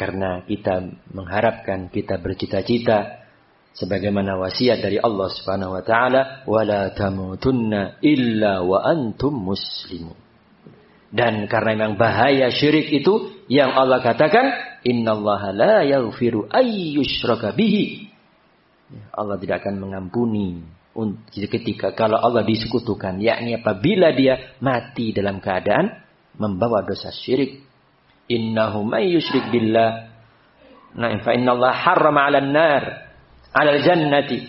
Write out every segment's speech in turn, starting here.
Karena kita mengharapkan, kita bercita-cita sebagaimana wasiat dari Allah Subhanahu wa taala, wala tamutunna illa wa antum muslimun. Dan karena memang bahaya syirik itu yang Allah katakan, innallaha la yaghfiru ayyushraka bihi. Allah tidak akan mengampuni ketika kalau Allah disekutukan, yakni apabila dia mati dalam keadaan membawa dosa syirik. Innahu may yusyrik billah, nah fa innallaha harrama 'alan nar 'alal jannati.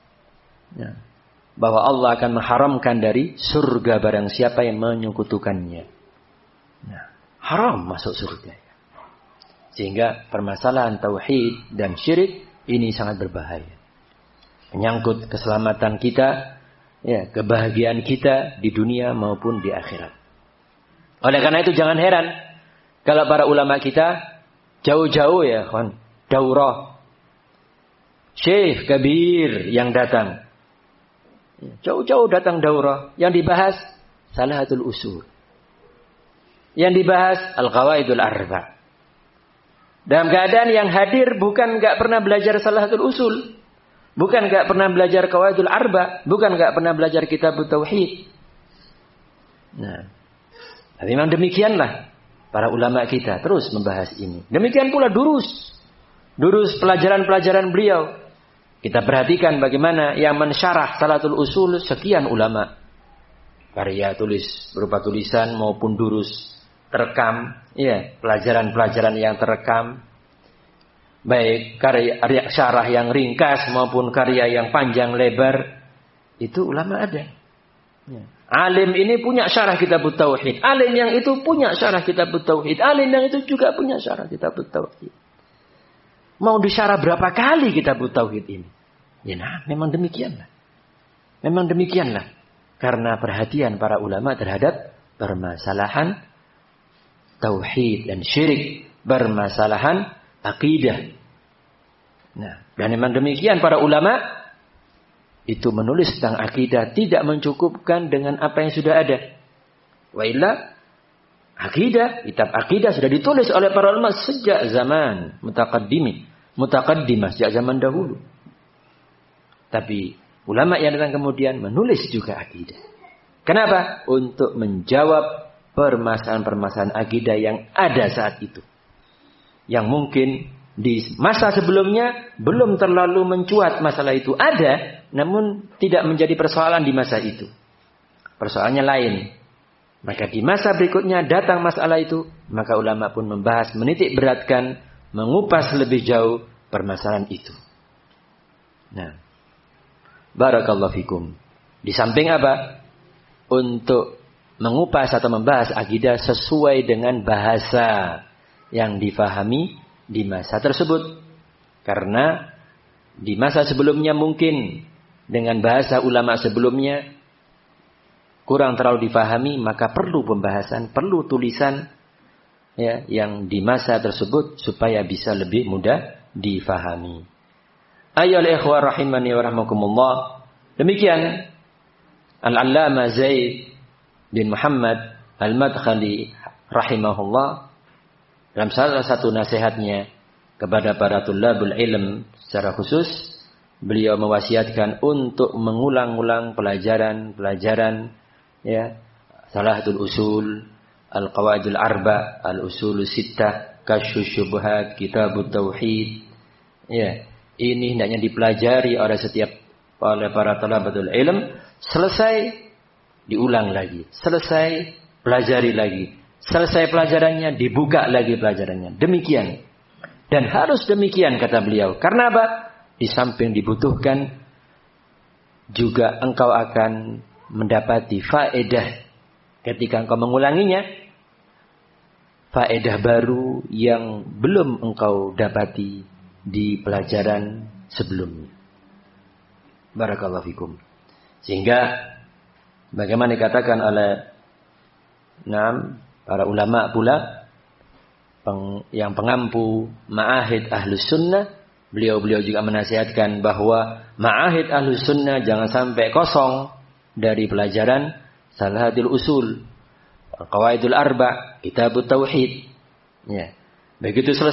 Bahwa Allah akan mengharamkan dari surga barang siapa yang menyekutukannya. Nah, haram masuk surga. Sehingga permasalahan tauhid dan syirik ini sangat berbahaya. Menyangkut keselamatan kita, ya, kebahagiaan kita di dunia maupun di akhirat. Oleh karena itu jangan heran kalau para ulama kita jauh-jauh ya, kawan, daurah Syekh Kabir yang datang. Jauh-jauh datang daurah yang dibahas Salahatul Usul. Yang dibahas Al-Qawaidul Arba. Dalam keadaan yang hadir bukan enggak pernah belajar Salahatul Usul, bukan enggak pernah belajar Qawaidul Arba, bukan enggak pernah belajar Kitabut Tauhid. Nah, tapi memang demikianlah para ulama kita terus membahas ini. Demikian pula durus pelajaran-pelajaran beliau. Kita perhatikan bagaimana yang mensyarah Salatul Usul sekian ulama. Karya tulis berupa tulisan maupun durus terekam, ya, pelajaran-pelajaran yang terekam, baik karya syarah yang ringkas maupun karya yang panjang lebar, itu ulama ada. Ya. Alim ini punya syarah Kitabut Tauhid, alim yang itu punya syarah Kitabut Tauhid, alim yang itu juga punya syarah Kitabut Tauhid. Mau disyarah berapa kali Kitabut Tauhid ini? Ya, nah, memang demikianlah. Memang demikianlah. Karena perhatian para ulama terhadap permasalahan tauhid dan syirik, bermasalahan akidah. Nah, dan memang demikian para ulama itu menulis tentang akidah tidak mencukupkan dengan apa yang sudah ada. Wa illa akidah, kitab akidah sudah ditulis oleh para ulama sejak zaman mutaqaddimah, sejak zaman dahulu. Tapi ulama yang datang kemudian menulis juga akidah. Kenapa? Untuk menjawab permasalahan-permasalahan akidah yang ada saat itu. Yang mungkin di masa sebelumnya belum terlalu mencuat masalah itu. Ada, namun tidak menjadi persoalan di masa itu. Persoalannya lain. Maka di masa berikutnya datang masalah itu, maka ulama pun membahas, menitik beratkan, mengupas lebih jauh permasalahan itu. Nah, barakallahu fikum. Di samping apa? Untuk mengupas atau membahas akidah sesuai dengan bahasa yang difahami di masa tersebut. Karena di masa sebelumnya mungkin dengan bahasa ulama sebelumnya kurang terlalu difahami, maka perlu pembahasan, perlu tulisan, ya, yang di masa tersebut supaya bisa lebih mudah difahami. Ayyuhal ikhwah rahimani wa rahmakumullah. Demikian Al-Allamah Zaid bin Muhammad Al-Madkhali rahimahullah dalam salah satu nasihatnya kepada para tullabul ilm secara khusus, beliau mewasiatkan untuk mengulang-ulang pelajaran-pelajaran, ya, Salahatul Usul, Al-Qawaidul Arba, Al-Usulus Sittah, Kasyfus Syubhat, Kitabut Tauhid. Ya, ini hendaknya dipelajari oleh para talabatul ilm, selesai diulang lagi, selesai pelajari lagi, selesai pelajarannya dibuka lagi pelajarannya. Demikian. Dan harus demikian kata beliau. Karena apa? Di samping dibutuhkan juga engkau akan mendapati faedah ketika engkau mengulanginya, faedah baru yang belum engkau dapati di pelajaran sebelumnya. Barakallahu fikum. Sehingga bagaimana dikatakan oleh para ulama pula yang pengampu ma'ahid Ahlus Sunnah, beliau juga menasihatkan bahwa ma'ahid Ahlus Sunnah jangan sampai kosong dari pelajaran Salahatul Usul, Al-Qawaidul Arba, Kitabut Tauhid. Ya. Begitu selesai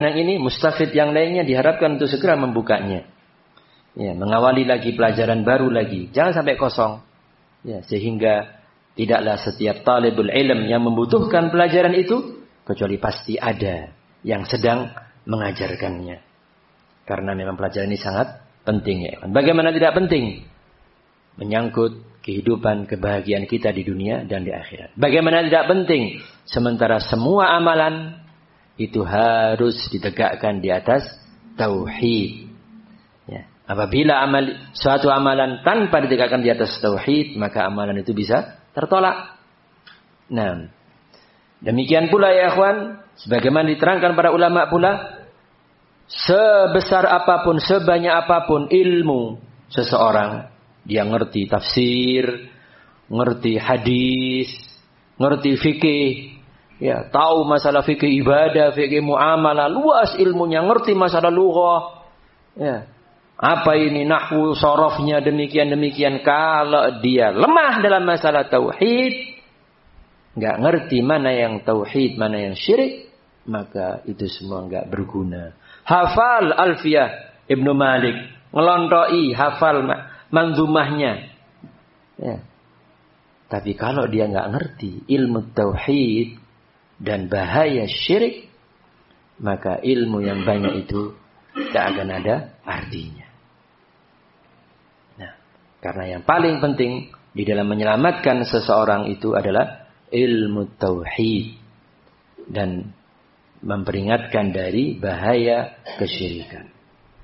Yang ini mustafid yang lainnya diharapkan untuk segera membukanya. Ya, mengawali lagi pelajaran baru lagi. Jangan sampai kosong. Ya, sehingga tidaklah setiap talibul ilm yang membutuhkan pelajaran itu kecuali pasti ada yang sedang mengajarkannya. Karena memang pelajaran ini sangat penting ya. Bagaimana tidak penting? Menyangkut kehidupan kebahagiaan kita di dunia dan di akhirat. Bagaimana tidak penting? Sementara semua amalan itu harus ditegakkan di atas tauhid. Ya. Apabila suatu amalan tanpa ditegakkan di atas tauhid, maka amalan itu bisa tertolak. Nah, demikian pula ya ikhwan, sebagaimana diterangkan para ulama pula, sebesar apapun, sebanyak apapun ilmu seseorang, dia ngerti tafsir, ngerti hadis, ngerti fikih, ya, tahu masalah fikih ibadah, fikih muamalah, luas ilmunya, ngerti masalah lughah, ya. Apa ini nahwu, sorofnya demikian. Kalau dia lemah dalam masalah tauhid, nggak ngerti mana yang tauhid, mana yang syirik, maka itu semua nggak berguna. Hafal Alfiyah Ibnu Malik, ngelontoi, hafal manzumahnya. Ya. Tapi kalau dia nggak ngerti ilmu tauhid dan bahaya syirik, maka ilmu yang banyak itu tak akan ada artinya. Nah, karena yang paling penting di dalam menyelamatkan seseorang itu adalah ilmu tauhid dan memperingatkan dari bahaya kesyirikan.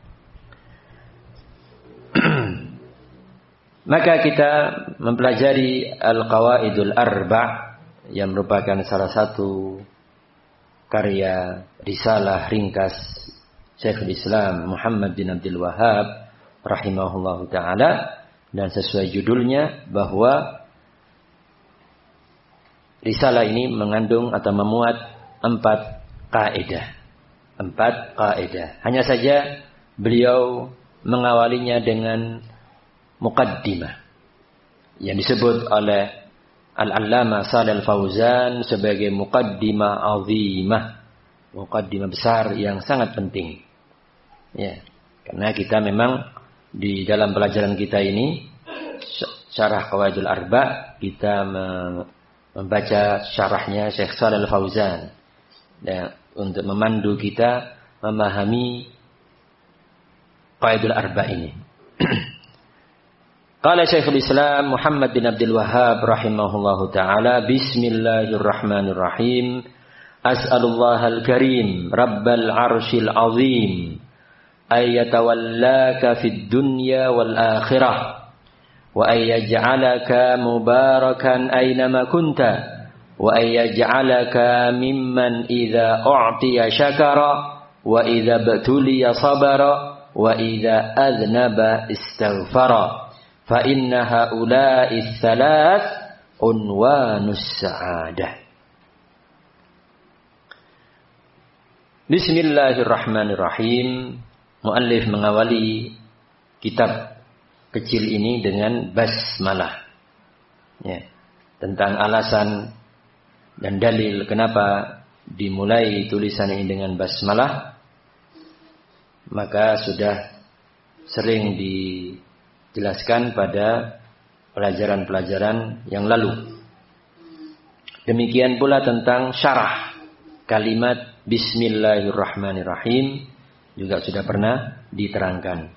Maka kita mempelajari Al-Qawaidul Arba' yang merupakan salah satu karya risalah ringkas Syekhul Islam Muhammad bin Abdul Wahhab rahimahullahu ta'ala, dan sesuai judulnya bahwa risalah ini mengandung atau memuat 4 kaidah. Hanya saja beliau mengawalinya dengan muqaddimah yang disebut oleh Al-Allamah Shalih Al-Fauzan sebagai muqaddimah azimah, muqaddimah besar yang sangat penting. Ya, karena kita memang di dalam pelajaran kita ini syarah Qawaidul Arba, kita membaca syarahnya Syekh Shalih Al-Fauzan ya, untuk memandu kita memahami Qawaidul Arba ini. Qala Syekhul Islam Muhammad bin Abdul Wahhab rahimahullahu ta'ala, Bismillahirrahmanirrahim. As'alullahal karim Rabbal arshil azim ayyatawallaka fid dunya wal akhirah wa ayyaj'alaka mubarakan aynama kunta wa ayyaj'alaka mimman idza u'tiya syakara wa idza btuliya sabara wa idza adnaba istaghfara fa inna haula'i tsalath unwanus sa'adah. Bismillahirrahmanirrahim. Muallif mengawali kitab kecil ini dengan basmalah. Ya, tentang alasan dan dalil kenapa dimulai tulisan ini dengan basmalah, maka sudah sering dijelaskan pada pelajaran-pelajaran yang lalu. Demikian pula tentang syarah kalimat Bismillahirrahmanirrahim juga sudah pernah diterangkan.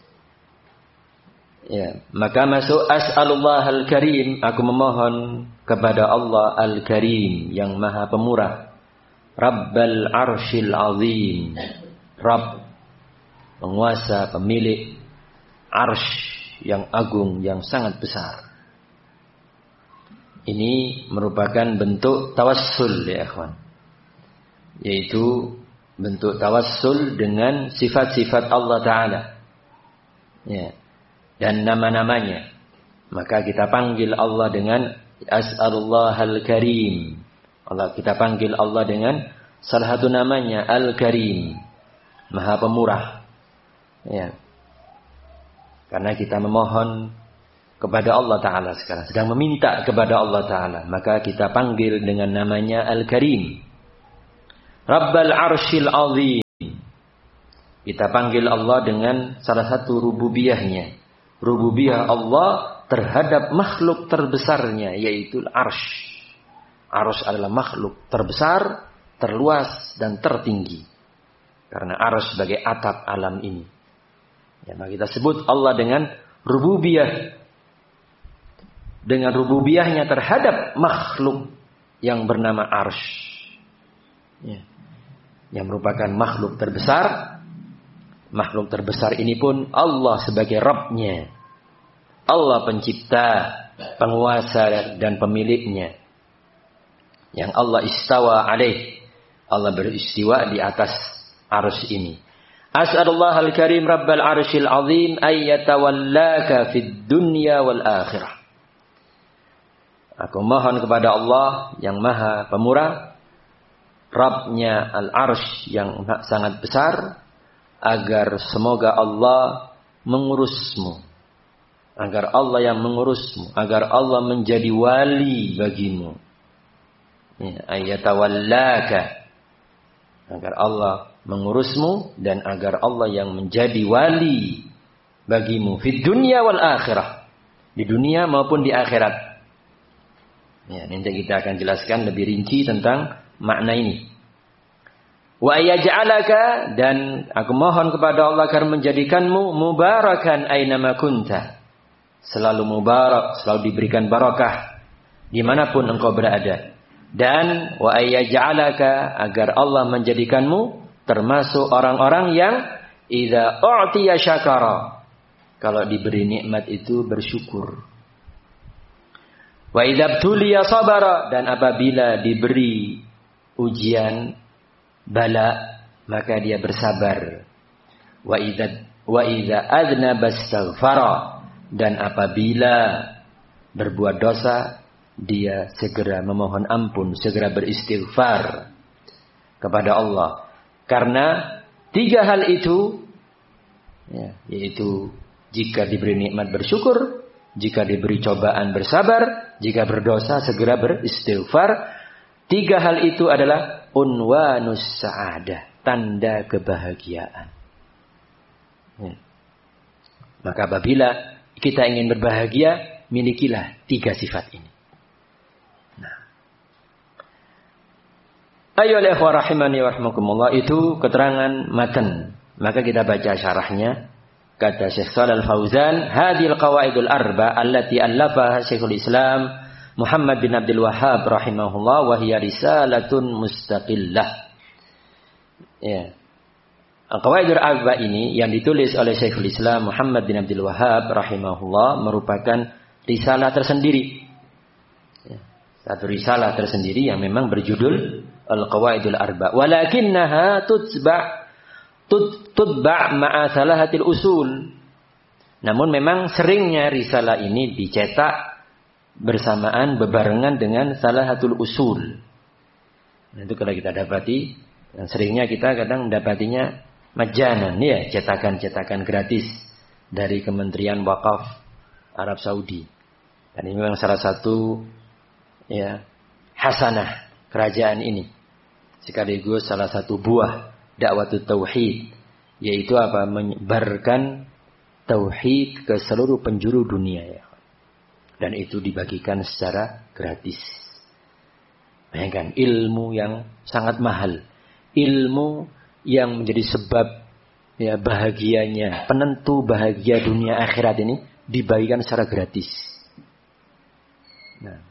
Ya, maka masuk as'alullahal karim, aku memohon kepada Allah al-karim yang maha pemurah, Rabbal arshil azim, Rabb, penguasa, pemilik arsh yang agung, yang sangat besar. Ini merupakan bentuk tawassul ya ikhwan, yaitu bentuk tawassul dengan sifat-sifat Allah Ta'ala ya, dan nama-namanya. Maka kita panggil Allah dengan As'alullahal Karim. Kita panggil Allah dengan salah satu namanya Al-Karim, Maha Pemurah ya. Karena kita memohon kepada Allah Ta'ala sekarang, sedang meminta kepada Allah Ta'ala, maka kita panggil dengan namanya Al-Karim, Rabbal arshil azim. Kita panggil Allah dengan salah satu rububiyahnya. Rububiyah Allah terhadap makhluk terbesarnya, yaitu arsy. Arsy adalah makhluk terbesar, terluas, dan tertinggi. Karena arsy sebagai atap alam ini. Ya, maka kita sebut Allah dengan rububiyah. Dengan rububiyahnya terhadap makhluk yang bernama arsy. Ya. Yang merupakan makhluk terbesar. Makhluk terbesar ini pun Allah sebagai Rabb-nya. Allah pencipta, penguasa dan pemiliknya. Yang Allah istawa alaih. Allah beristiwa di atas arsy ini. As'alullah al-karim rabbal arsyil azim ayyatawallaka fid dunya wal akhirah. Aku mohon kepada Allah yang maha pemurah, Rabb-nya al-arsy yang sangat besar, agar semoga Allah mengurusmu. Agar Allah yang mengurusmu. Agar Allah menjadi wali bagimu. Ayyatawallaka. Agar Allah mengurusmu. Dan agar Allah yang menjadi wali bagimu. Fid dunya wal akhirah. Di dunia maupun di akhirat. Ya, nanti kita akan jelaskan lebih rinci tentang makna ini. Wa yaj'alaka, dan aku mohon kepada Allah agar menjadikanmu mubarakan aynama kunta. Selalu mubarak, selalu diberikan barakah dimanapun engkau berada. Dan wa yaj'alaka, agar Allah menjadikanmu termasuk orang-orang yang idza u'tiya syakara. Kalau diberi nikmat itu bersyukur. Wa idza btuliya sabara, dan apabila diberi ujian bala, maka dia bersabar. Wa idza adnaba astaghfara, dan apabila berbuat dosa dia segera memohon ampun, segera beristighfar kepada Allah. Karena tiga hal itu, ya, yaitu jika diberi nikmat bersyukur, jika diberi cobaan bersabar, jika berdosa segera beristighfar. Tiga hal itu adalah unwanus sa'adah, tanda kebahagiaan. Ya. Maka apabila kita ingin berbahagia, milikilah tiga sifat ini. Nah. Ayolah ikhwah rahimani wa rahimakumullah, itu keterangan matan. Maka kita baca syarahnya. Kata Syekh Shalal Fauzan, hadhil qawaidul arba allati allafaha Syekhul Islam Muhammad bin Abdul Wahhab rahimahullah wa hiya risalatun mustaqillah. Ya. Al-Qawaidul Arba ini yang ditulis oleh Syekhul Islam Muhammad bin Abdul Wahhab rahimahullah merupakan risalah tersendiri. Ya. Satu risalah tersendiri yang memang berjudul Al-Qawaidul Arba. Walakinnaha tutba' ma'a salahatil usul. Namun memang seringnya risalah ini dicetak bersamaan, bebarengan dengan salahatul usul. Nah, itu kalau kita dapati, dan seringnya kita kadang mendapatinya majanan, ya, cetakan-cetakan gratis dari Kementerian Wakaf Arab Saudi. Dan ini memang salah satu, ya, hasanah kerajaan ini. Sekaligus salah satu buah dakwatut tauhid, yaitu apa? Menyebarkan tauhid ke seluruh penjuru dunia, ya. Dan itu dibagikan secara gratis. Bayangkan, ilmu yang sangat mahal. Ilmu yang menjadi sebab, ya, bahagianya, penentu bahagia dunia akhirat ini dibagikan secara gratis. Nah,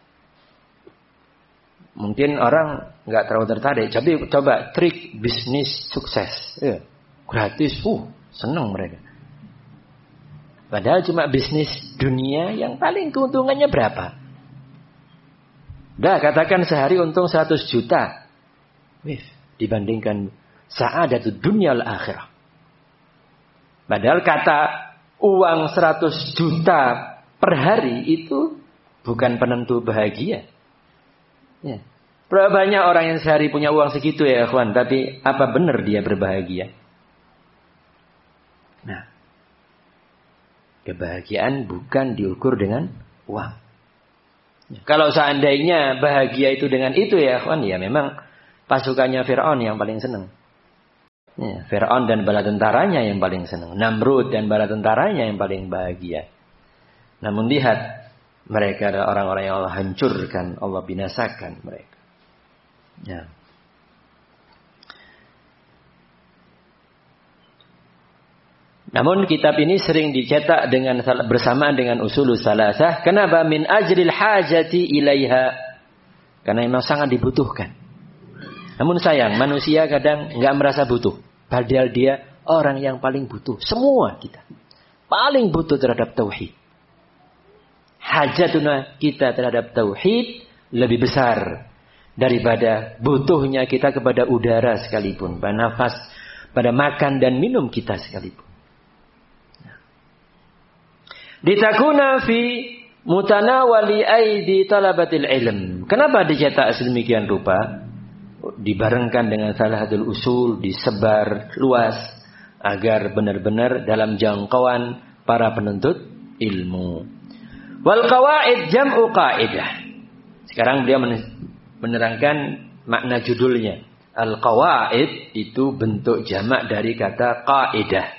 mungkin orang nggak terlalu tertarik. Tapi coba trik bisnis sukses, ya, gratis, senang mereka. Padahal cuma bisnis dunia yang paling keuntungannya berapa? Dah katakan sehari untung 100 juta. Dibandingkan sa'adatud dunya al akhirah. Padahal kata uang 100 juta per hari itu bukan penentu bahagia. Ya. Berapa banyak orang yang sehari punya uang segitu, ya ikhwan, tapi apa benar dia berbahagia? Nah, kebahagiaan bukan diukur dengan uang. Kalau seandainya bahagia itu dengan itu, ya kawan, ya memang pasukannya Fir'aun yang paling senang. Ya, Fir'aun dan bala tentaranya yang paling senang. Namrud dan bala tentaranya yang paling bahagia. Namun lihat, mereka adalah orang-orang yang Allah hancurkan, Allah binasakan mereka. Ya. Namun kitab ini sering dicetak bersamaan dengan Usulus Salasah. Kenapa? Min ajril hajati ilaiha. Karena memang sangat dibutuhkan. Namun sayang, manusia kadang nggak merasa butuh. Padahal dia orang yang paling butuh. Semua kita. Paling butuh terhadap tauhid. Hajatuna kita terhadap tauhid lebih besar daripada butuhnya kita kepada udara sekalipun. Pada nafas, pada makan dan minum kita sekalipun. Ditakuna fi mutanawali aidi talabatil ilm. Kenapa dicetak sedemikian rupa? Dibarengkan dengan salahatul usul, disebar luas agar benar-benar dalam jangkauan para penuntut ilmu. Wal qawaid jam'u qaidah. Sekarang beliau menerangkan makna judulnya. Al qawaid itu bentuk jamak dari kata qaidah.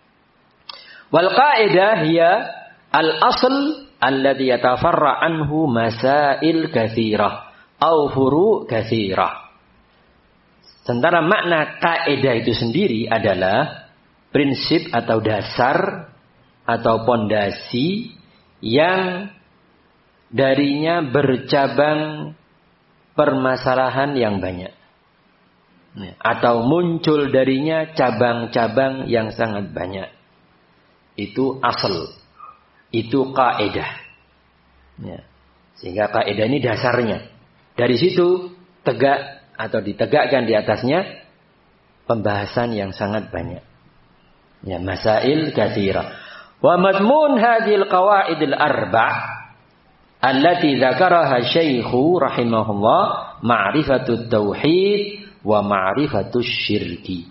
Wal qaidah hiya al asl alladhi yatafarra anhu masail katsirah au furu' katsirah. Sementara makna kaidah itu sendiri adalah prinsip atau dasar atau pondasi yang darinya bercabang permasalahan yang banyak. Atau muncul darinya cabang-cabang yang sangat banyak. Itu asal. Itu kaidah. Sehingga kaidah ini dasarnya. Dari situ tegak atau ditegakkan di atasnya pembahasan yang sangat banyak. Ya, masail katsira. Wa madmun hadhil qawaidil arba' allati dzakaraha Syaikhu rahimahullah ma'rifatut tauhid wa ma'rifatus syirki.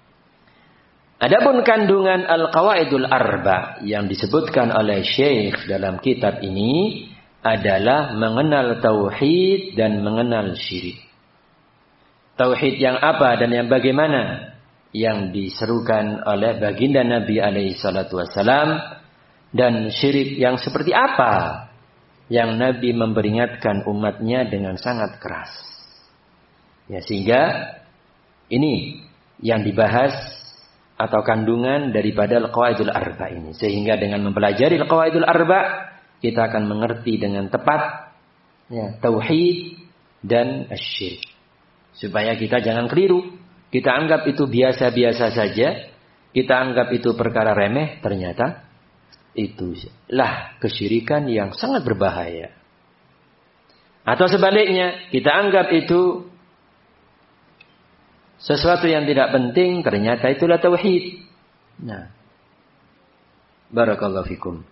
Adapun kandungan al-qawaidul arba' yang disebutkan oleh Syekh dalam kitab ini adalah mengenal tauhid dan mengenal syirik. Tauhid yang apa dan yang bagaimana yang diserukan oleh baginda Nabi alaihi salatu wasalam, dan syirik yang seperti apa yang Nabi memperingatkan umatnya dengan sangat keras. Ya, sehingga ini yang dibahas atau kandungan daripada al-qawaidul arba ini. Sehingga dengan mempelajari al-qawaidul arba kita akan mengerti dengan tepat ya, tauhid dan asyirik. Supaya kita jangan keliru. Kita anggap itu biasa-biasa saja. Kita anggap itu perkara remeh. Ternyata itulah kesyirikan yang sangat berbahaya. Atau sebaliknya, kita anggap itu sesuatu yang tidak penting. Ternyata itulah tauhid. Nah, barakallahu fikum.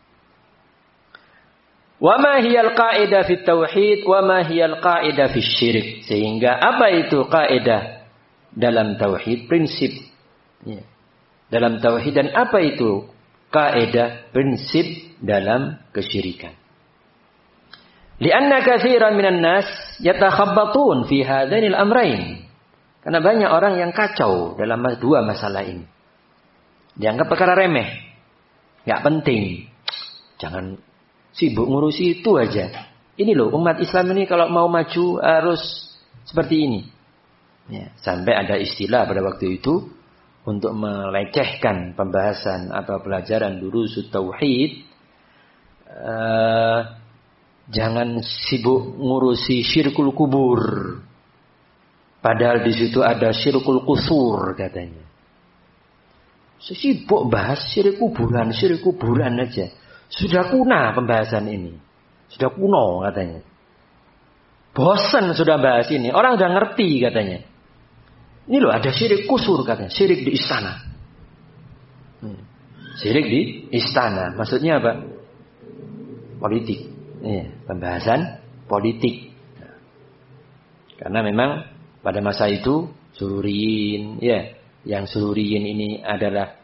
Wa ma hiyal qaidah fit tauhid wa ma hiyal qaidah fis syirik. Sehingga apa itu kaidah dalam tauhid, prinsip ya, dalam tauhid, dan apa itu kaidah, prinsip dalam kesyirikan. Lianna katsiran minan nas yatakhabbatun fi hadainil amrayn. Karena banyak orang yang kacau dalam dua masalah ini. Dianggap perkara remeh, enggak penting. Jangan sibuk ngurusi itu aja. Ini loh, umat Islam ini kalau mau maju harus seperti ini. Ya, sampai ada istilah pada waktu itu untuk melecehkan pembahasan atau pelajaran durusut tauhid. Jangan sibuk ngurusi syirkul kubur. Padahal di situ ada syirkul kusur katanya. Sibuk bahas syirik kuburan aja. Sudah kuna pembahasan ini. Sudah kuno katanya. Bosan sudah bahas ini. Orang udah ngerti katanya. Ini loh ada syirik kusur katanya. Syirik di istana. Syirik di istana. Maksudnya apa? Politik. Pembahasan politik. Karena memang pada masa itu Sururiyin. Yang Sururiyin ini adalah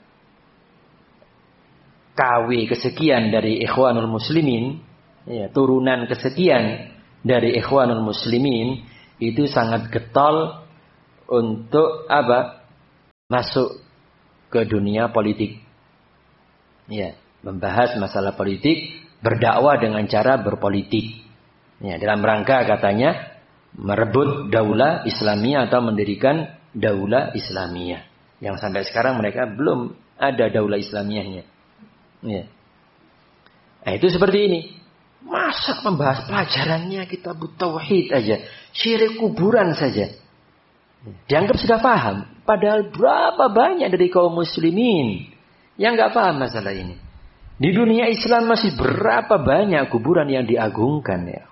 KW kesekian dari Ikhwanul Muslimin, turunan kesekian dari Ikhwanul Muslimin, itu sangat getol untuk apa? masuk ke dunia politik. Ya, membahas masalah politik, berdakwah dengan cara berpolitik. Ya, dalam rangka katanya merebut daulah Islamiyah atau mendirikan daulah Islamiyah. Yang sampai sekarang mereka belum ada daulah Islamiyahnya. Ya. Nah, itu seperti ini. Masa membahas pelajarannya kitab tauhid aja, syirik kuburan saja. Dianggap sudah paham. Padahal berapa banyak dari kaum muslimin yang nggak paham masalah ini. Di dunia Islam masih berapa banyak kuburan yang diagungkan ya.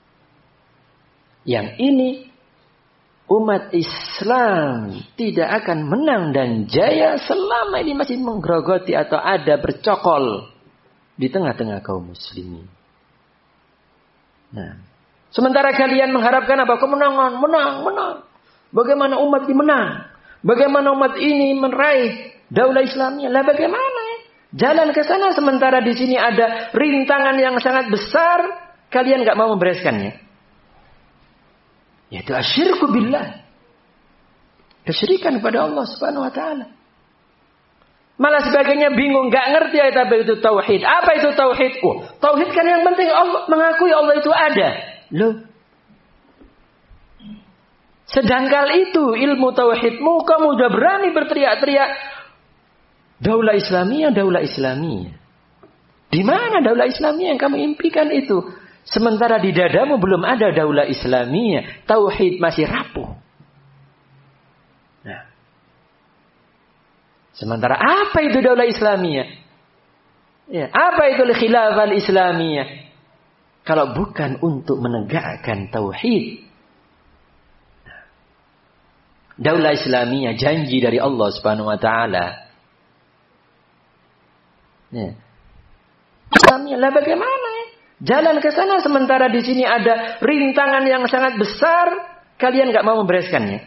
Yang ini umat Islam tidak akan menang dan jaya selama ini masih menggerogoti atau ada bercokol di tengah-tengah kaum muslimin. Nah, sementara kalian mengharapkan apa? Kemenangan, menang. Bagaimana umat ini menang? Bagaimana umat ini meraih daulah Islamiyah? Lah bagaimana? Jalan ke sana sementara di sini ada rintangan yang sangat besar, kalian enggak mau membereskannya. Yaitu asyirku billah. Kesyirikan kepada Allah Subhanahu wa taala. Malah sebagainya bingung, enggak ngerti apa itu tauhid. Apa itu tauhid? Oh, tauhid kan yang penting Allah mengakui Allah itu ada. Loh. Sedangkan itu ilmu tauhidmu, kamu udah berani berteriak-teriak daulah Islamiyah, daulah Islamiyah. Di mana daulah Islamiyah yang kamu impikan itu? Sementara di dadamu belum ada daulah Islamiyah, tauhid masih rapuh. Nah. Sementara apa itu daulah Islamiyah? Ya, apa itu khilafah Islamiyah? Kalau bukan untuk menegakkan tauhid. Daulah Islamiyah janji dari Allah Subhanahu wa taala. Ya. Islamiyah lah bagaimana? Jalan ke sana sementara di sini ada rintangan yang sangat besar, kalian enggak mau membereskannya.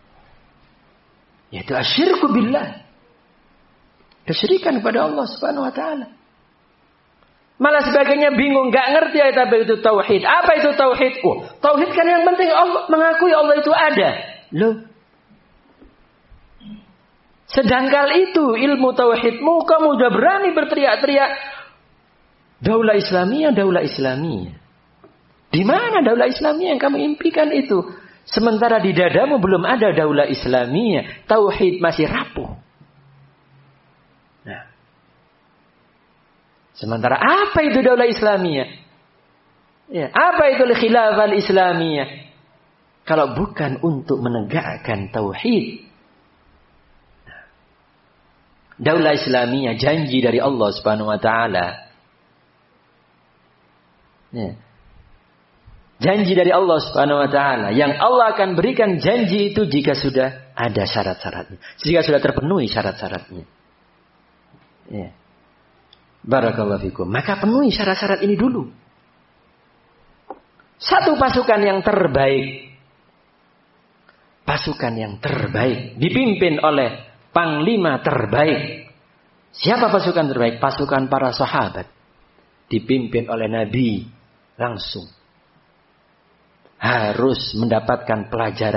Yaitu asyirku billah. Kesyirikan kepada Allah Subhanahu wa taala. Malah sebagainya bingung, enggak ngerti apa itu tauhid. Apa itu tauhid? Oh, tauhid kan yang penting Allah mengakui Allah itu ada. Loh. Sedangkan itu ilmu tauhidmu, kamu udah berani berteriak-teriak daulah Islamiyah, daulah Islamiyah. Di mana daulah Islamiyah yang kamu impikan itu? Sementara di dadamu belum ada daulah Islamiyah, tauhid masih rapuh. Nah. Sementara apa itu daulah Islamiyah? Ya, apa itu khilafah Islamiyah? Kalau bukan untuk menegakkan tauhid. Daulah Islamiyah janji dari Allah Subhanahu wa taala. Ya. Janji dari Allah Subhanahu wa taala yang Allah akan berikan janji itu jika sudah ada syarat-syaratnya. Jika sudah terpenuhi syarat-syaratnya. Ya. Barakallahu fikum. Maka penuhi syarat-syarat ini dulu. Satu pasukan yang terbaik. Pasukan yang terbaik dipimpin oleh panglima terbaik. Siapa pasukan terbaik? Pasukan para sahabat. Dipimpin oleh Nabi langsung. Harus mendapatkan pelajaran